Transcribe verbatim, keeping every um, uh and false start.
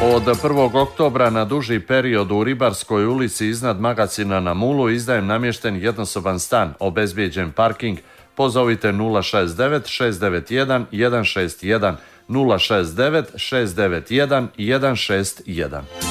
Od prvog oktobra na duži period u Ribarskoj ulici iznad magacina na Mulu izdajem namješten jednosoban stan, obezbijeđen parking. Pozovite nula šest devet šest devet jedan jedan šest jedan, nula šest devet šest devet jedan jedan šest jedan.